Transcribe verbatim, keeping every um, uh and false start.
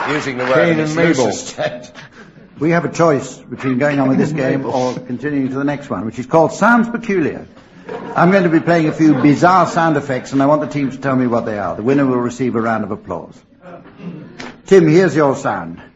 using the word Cain in its and Mabel. loosest sense. We have a choice between going on with this game or continuing to the next one, which is called Sounds Peculiar. I'm going to be playing a few bizarre sound effects, and I want the team to tell me what they are. The winner will receive a round of applause. Tim, here's your sound.